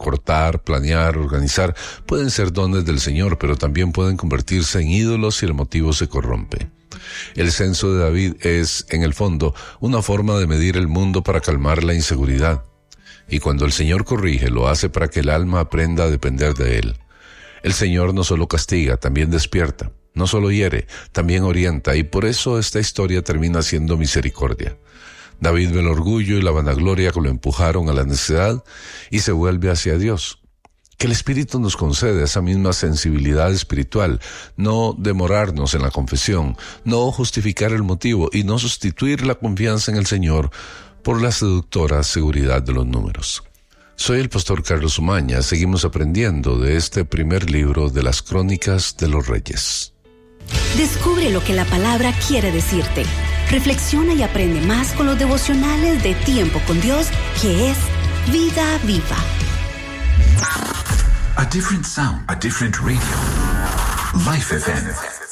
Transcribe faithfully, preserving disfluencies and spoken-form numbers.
cortar, planear, organizar, pueden ser dones del Señor, pero también pueden convertirse en ídolos si el motivo se corrompe. El censo de David es, en el fondo, una forma de medir el mundo para calmar la inseguridad. Y cuando el Señor corrige, lo hace para que el alma aprenda a depender de Él. El Señor no solo castiga, también despierta. No solo hiere, también orienta, y por eso esta historia termina siendo misericordia. David ve el orgullo y la vanagloria que lo empujaron a la necedad y se vuelve hacia Dios. Que el Espíritu nos conceda esa misma sensibilidad espiritual, no demorarnos en la confesión, no justificar el motivo y no sustituir la confianza en el Señor por la seductora seguridad de los números. Soy el pastor Carlos Umaña, seguimos aprendiendo de este primer libro de las Crónicas de los Reyes. Descubre lo que la palabra quiere decirte. Reflexiona y aprende más con los devocionales de Tiempo con Dios, que es Vida Viva. A different sound, a different radio. Life F M.